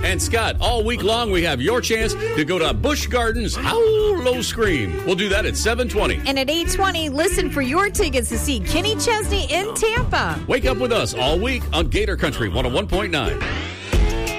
And Scott, all week long we have your chance to go to Busch Gardens Howl Low Scream. We'll do that at 7:20. And at 8:20, listen for your tickets to see Kenny Chesney in Tampa. Wake up with us all week on Gator Country 101.9.